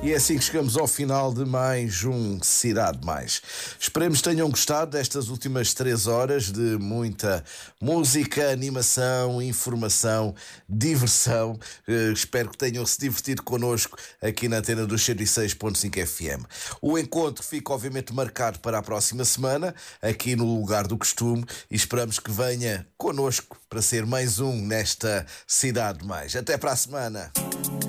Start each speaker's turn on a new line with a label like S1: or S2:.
S1: E é assim que chegamos ao final de mais um Cidade Mais. Esperemos que tenham gostado destas últimas 3 horas de muita música, animação, informação, diversão. Espero que tenham se divertido connosco aqui na antena dos 106.5 FM. O encontro fica obviamente marcado para a próxima semana, aqui no lugar do costume, e esperamos que venha connosco para ser mais um nesta Cidade Mais. Até para a semana.